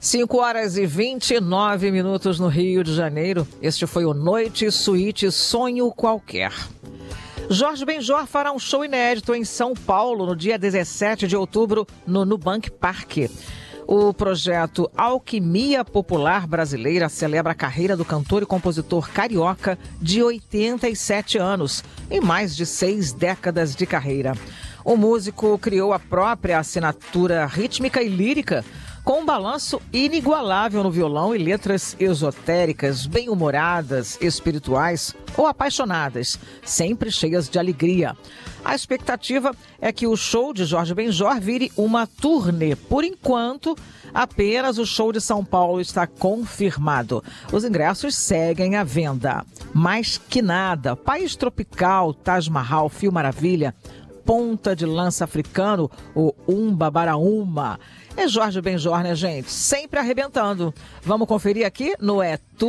5h29 no Rio de Janeiro. Este foi o Noite Suíte Sonho Qualquer. Jorge Benjor fará um show inédito em São Paulo no dia 17 de outubro no Nubank Park. O projeto Alquimia Popular Brasileira celebra a carreira do cantor e compositor carioca de 87 anos, em mais de 6 décadas de carreira. O músico criou a própria assinatura rítmica e lírica, com um balanço inigualável no violão e letras esotéricas, bem-humoradas, espirituais ou apaixonadas, sempre cheias de alegria. A expectativa é que o show de Jorge Benjor vire uma turnê. Por enquanto, apenas o show de São Paulo está confirmado. Os ingressos seguem à venda. Mais que nada, País Tropical, Taj Mahal, Fio Maravilha, Ponta de Lança Africano, o Umba Baraúma. É Jorge Benjor, né, gente? Sempre arrebentando. Vamos conferir aqui no É